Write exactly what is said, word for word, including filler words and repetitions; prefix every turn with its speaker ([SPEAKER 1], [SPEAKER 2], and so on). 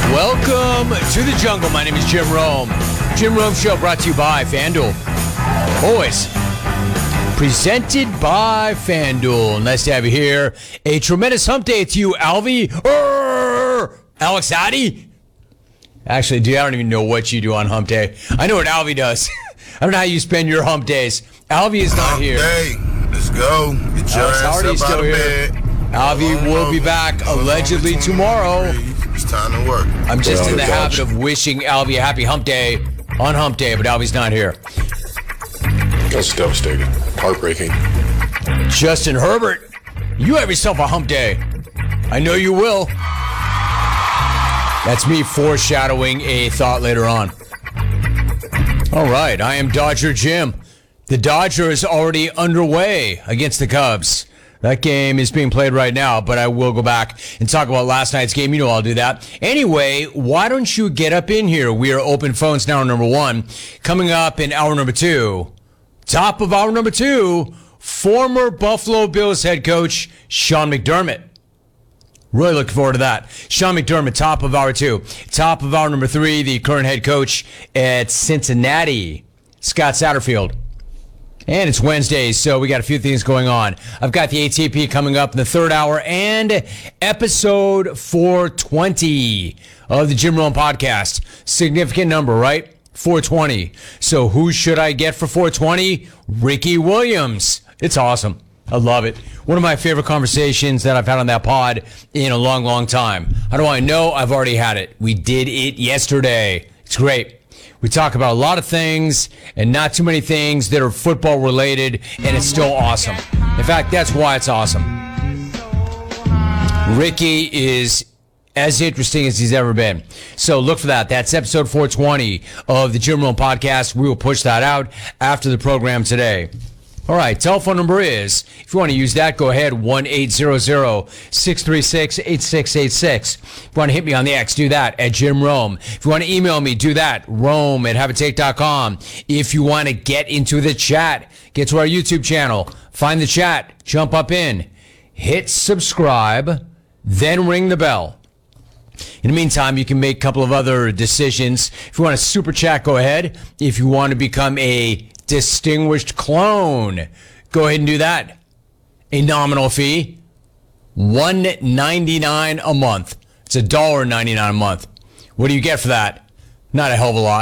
[SPEAKER 1] Welcome to the jungle. My name is Jim Rome. Jim Rome Show brought to you by FanDuel. Always presented by FanDuel. Nice to have you here. A tremendous hump day to you, Alvy. Urgh! Alex Addy. Actually, dude, I don't even know what you do on hump day. I know what Alvy does. I don't know how you spend your hump days. Alvy is not
[SPEAKER 2] hump
[SPEAKER 1] here.
[SPEAKER 2] Day. Let's go. Get your
[SPEAKER 1] Alex
[SPEAKER 2] ass
[SPEAKER 1] Hardy's
[SPEAKER 2] up out
[SPEAKER 1] still
[SPEAKER 2] of
[SPEAKER 1] here.
[SPEAKER 2] bed.
[SPEAKER 1] Alvy will be back allegedly tomorrow.
[SPEAKER 2] It's time to work.
[SPEAKER 1] I'm just
[SPEAKER 3] Well,
[SPEAKER 1] in the
[SPEAKER 3] gosh.
[SPEAKER 1] habit of wishing Alvy a happy hump day on hump day, but Alvy's not here.
[SPEAKER 3] That's devastating. Heartbreaking.
[SPEAKER 1] Justin Herbert, you have yourself a hump day. I know you will. That's me foreshadowing a thought later on. All right, I am Dodger Jim. The Dodger is already underway against the Cubs. That game is being played right now, but I will go back and talk about last night's game. You know I'll do that. Anyway, why don't you get up in here? We are open phones now, number one. Coming up in hour number two, top of hour number two, former Buffalo Bills head coach Sean McDermott. Really looking forward to that. Sean McDermott, top of hour two. Top of hour number three, the current head coach at Cincinnati, Scott Satterfield. And it's Wednesday, so we got a few things going on. I've got the A T P coming up in the third hour and episode four twenty of the Jim Rome podcast. Significant number, right? four twenty. So who should I get for four twenty? Ricky Williams. It's awesome. I love it. One of my favorite conversations that I've had on that pod in a long, long time. How do I know? I've already had it. We did it yesterday. It's great. We talk about a lot of things and not too many things that are football related, and it's still awesome. In fact, that's why it's awesome. Ricky is as interesting as he's ever been. So look for that. That's episode four twenty of the Jim Rome podcast. We will push that out after the program today. All right, telephone number is, if you want to use that, go ahead, one eight hundred, six three six, eight six eight six. If you want to hit me on the X, do that, at Jim Rome. If you want to email me, do that, Rome at habitate dot com. If you want to get into the chat, get to our YouTube channel, find the chat, jump up in, hit subscribe, then ring the bell. In the meantime, you can make a couple of other decisions. If you want to super chat, go ahead. If you want to become a distinguished clone, go ahead and do that. A nominal fee, one ninety-nine a month. It's a dollar ninety-nine a month. What do you get for that? Not a hell of a lot.